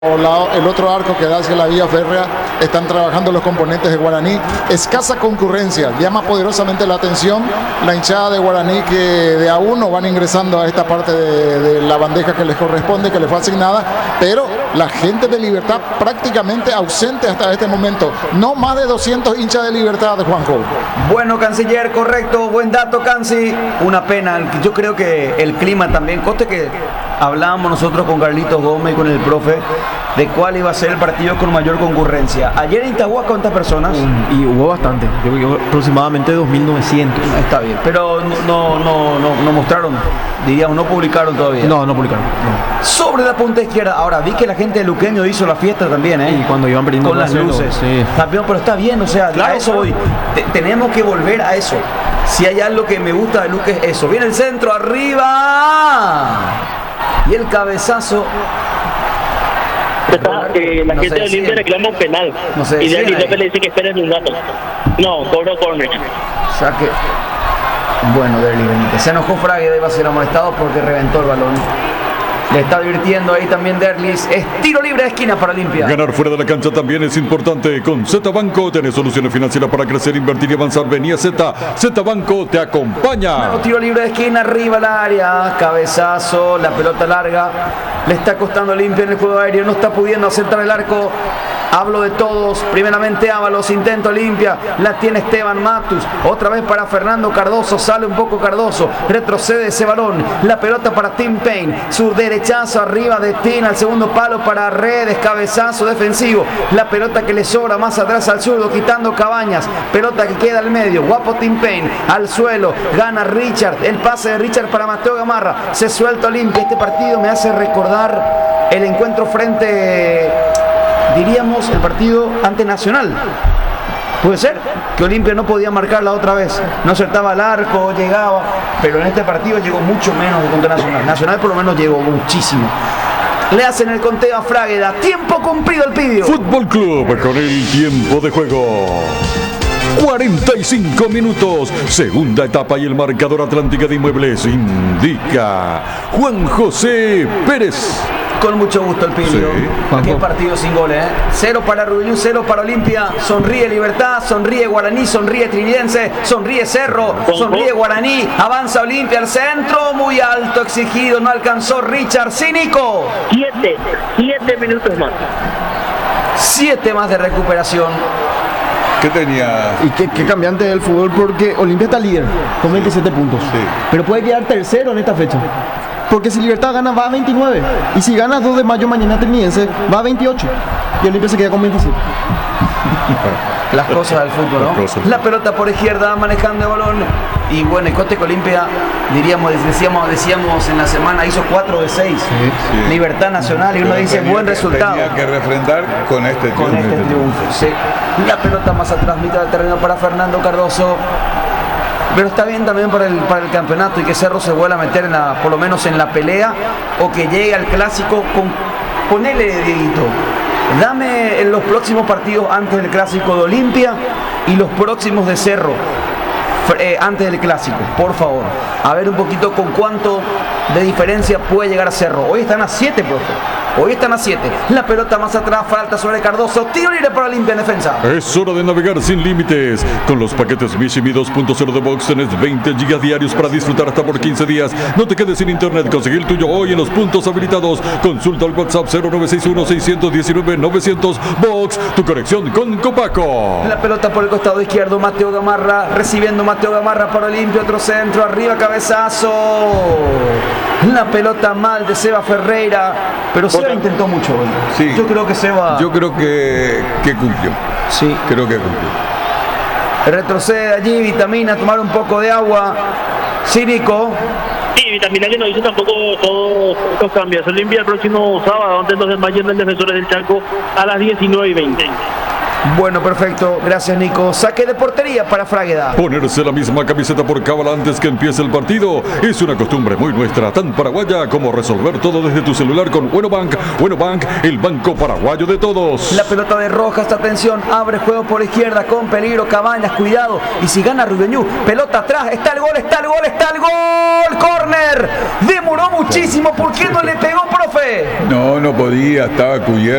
El otro arco que da hacia la vía férrea, están trabajando los componentes de Guaraní. Escasa concurrencia, llama poderosamente la atención la hinchada de Guaraní, que de a uno van ingresando a esta parte de la bandeja que les corresponde, que les fue asignada, pero la gente de Libertad prácticamente ausente hasta este momento. No más de 200 hinchas de Libertad, Juanjo. Bueno, canciller, correcto, buen dato, Canci. Una pena, yo creo que el clima también, coste que hablábamos nosotros con Carlitos Gómez y con el profe de cuál iba a ser el partido con mayor concurrencia. Ayer en Itagua, ¿cuántas personas? Y hubo bastante, yo creo aproximadamente 2.900. Está bien, pero no mostraron, diríamos, no publicaron todavía. No publicaron. No. Sobre la punta izquierda, ahora vi que la gente de Luqueño hizo la fiesta también, ¿eh? Y cuando iban perdiendo con las luces. Sí. Campeón, pero está bien, o sea, claro, a eso voy. Tenemos que volver a eso. Si hay algo que me gusta de Luque es eso. Viene el centro, arriba. Y el cabezazo. La gente de Olimpia reclama un penal. Y de aquí le dice que esperen un rato. No, cobró córner. Saque. Bueno, Derly Benítez. Se enojó Frague, iba a ser amonestado porque reventó el balón. Le está advirtiendo ahí también Derlis. Es tiro libre de esquina para Olimpia. Ganar fuera de la cancha también es importante. Con Z Banco tenés soluciones financieras para crecer, invertir y avanzar. Venía Z Banco te acompaña. Nuevo tiro libre de esquina, arriba al área. Cabezazo, la pelota larga. Le está costando a Olimpia en el juego aéreo. No está pudiendo acertar el arco. Hablo de todos, primeramente Ábalos, intento Olimpia, la tiene Esteban Matus, otra vez para Fernando Cardoso, sale un poco Cardoso, retrocede ese balón, la pelota para Tim Payne, su derechazo arriba de Tina, al segundo palo para Redes, cabezazo defensivo, la pelota que le sobra más atrás al zurdo, quitando Cabañas, pelota que queda al medio, guapo Tim Payne, al suelo, gana Richard, el pase de Richard para Mateo Gamarra, se suelta Olimpia. Este partido me hace recordar el encuentro frente, diríamos, el partido ante Nacional. Puede ser que Olimpia no podía marcarla otra vez, no acertaba el arco, llegaba, pero en este partido llegó mucho menos de contra Nacional. Nacional por lo menos llegó muchísimo. Le hacen el conteo a Fragueda, tiempo cumplido el Pidio. Fútbol Club con el tiempo de juego. 45 minutos, segunda etapa, y el marcador Atlántica de Inmuebles indica Juan José Pérez. Con mucho gusto el Pidio. Sí. Qué partido sin goles, ¿eh? 0 para Rubinú, 0 para Olimpia. Sonríe Libertad, sonríe Guaraní, sonríe Trinidense, sonríe Cerro, sonríe Guaraní. Avanza Olimpia al centro, muy alto, exigido, no alcanzó Richard. Cínico. 7 minutos más. 7 más de recuperación. ¿Qué tenía? Y qué cambiante del fútbol, porque Olimpia está líder con 27 puntos. Sí. Pero puede quedar tercero en esta fecha. Porque si Libertad gana va a 29. Y si gana 2 de mayo mañana Trinidense va a 28. Y Olimpia se queda con 27. Las cosas del fútbol, ¿no? La pelota por izquierda, manejando el balón. Y bueno, el Cote Olimpia, decíamos en la semana, hizo 4 de 6. Sí. Libertad Nacional, y uno dice buen resultado. Tenía que refrendar con este triunfo. Sí. La pelota más atrás, mitad del terreno para Fernando Cardoso. Pero está bien también para el campeonato, y que Cerro se vuelva a meter por lo menos en la pelea, o que llegue al clásico ponele, Dieguito, dame en los próximos partidos antes del clásico de Olimpia y los próximos de Cerro antes del clásico, por favor. A ver un poquito con cuánto de diferencia puede llegar a Cerro. Hoy están a 7, profe. Hoy están a 7. La pelota más atrás, falta sobre Cardoso. Tiro libre para Olimpia en defensa. Es hora de navegar sin límites. Con los paquetes Mishimi 2.0 de Box tenés 20 gigas diarios para disfrutar hasta por 15 días. No te quedes sin internet. Conseguí el tuyo hoy en los puntos habilitados. Consulta al WhatsApp 0961-619-900. Box, tu conexión con Copaco. La pelota por el costado izquierdo. Mateo Gamarra, recibiendo Mateo Gamarra para Olimpia. Otro centro, arriba, cabezazo. La pelota mal de Seba Ferreira. Pero Seba intentó mucho hoy. Sí. Yo creo que Seba... Yo creo que cumplió. Sí. Creo que cumplió. Retrocede allí, Vitamina, tomar un poco de agua. Cínico. Sí, Vitamina que no hizo tampoco todos los cambios. Olimpia el próximo sábado, antes de los desmayos del Defensores del Chaco, a las 19:20. Bueno, perfecto. Gracias, Nico. Saque de portería para Fragueda. Ponerse la misma camiseta por cábala antes que empiece el partido es una costumbre muy nuestra, tan paraguaya como resolver todo desde tu celular con Buenobank. Buenobank, el banco paraguayo de todos. La pelota de Rojas, atención, abre juego por izquierda con peligro. Cabañas, cuidado. Y si gana Rubeñú, pelota atrás. Está el gol, está el gol, está el gol. Córner. Demoró muchísimo. ¿Por qué no le pegó, profe? No podía, estaba cubierto.